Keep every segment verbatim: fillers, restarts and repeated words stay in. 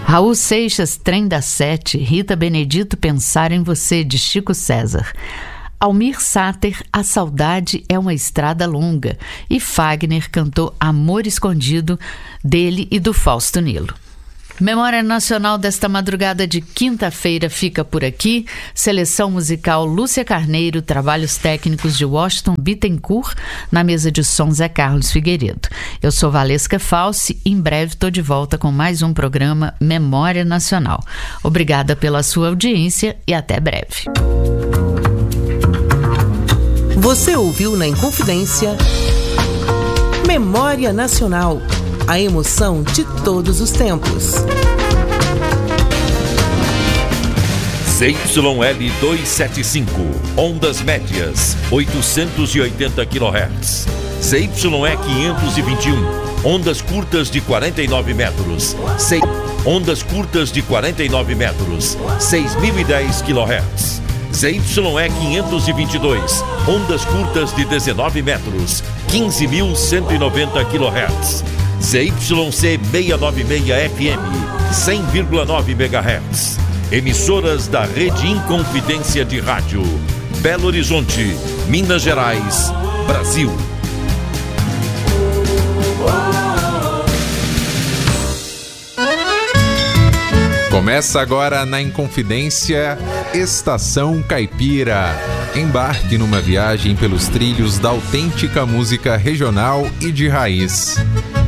Raul Seixas, Trem da Sete, Rita Benedito, Pensar em Você, de Chico César. Almir Sater, A Saudade é uma Estrada Longa. E Fagner cantou Amor Escondido, dele e do Fausto Nilo. Memória Nacional desta madrugada de quinta-feira fica por aqui. Seleção musical Lúcia Carneiro, trabalhos técnicos de Washington Bittencourt, na mesa de som Zé Carlos Figueiredo. Eu sou Valesca Falsi, em breve estou de volta com mais um programa Memória Nacional. Obrigada pela sua audiência e até breve. Você ouviu na Inconfidência Memória Nacional, a emoção de todos os tempos. Z Y L duzentos e setenta e cinco, ondas médias, oitocentos e oitenta quilohertz. Z Y E quinhentos e vinte e um, ondas curtas de quarenta e nove metros. seis, ondas curtas de quarenta e nove metros, seis mil e dez quilohertz. Z Y E quinhentos e vinte e dois, ondas curtas de dezenove metros, quinze mil cento e noventa quilohertz. Z Y C seiscentos e noventa e seis F M, cem vírgula nove megahertz. Emissoras da Rede Inconfidência de Rádio. Belo Horizonte, Minas Gerais, Brasil. Começa agora na Inconfidência, Estação Caipira. Embarque numa viagem pelos trilhos da autêntica música regional e de raiz.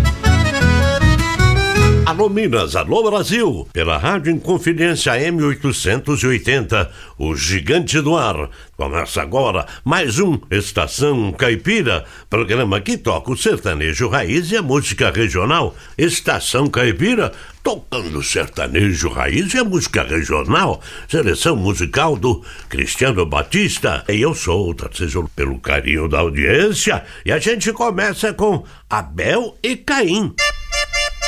Alô Minas, alô Brasil, pela Rádio Inconfidência M oitocentos e oitenta, o gigante do ar. Começa agora mais um Estação Caipira, programa que toca o sertanejo raiz e a música regional. Estação Caipira, tocando sertanejo raiz e a música regional. Seleção musical do Cristiano Batista. E eu sou o Tarcísio, pelo carinho da audiência. E a gente começa com Abel e Caim.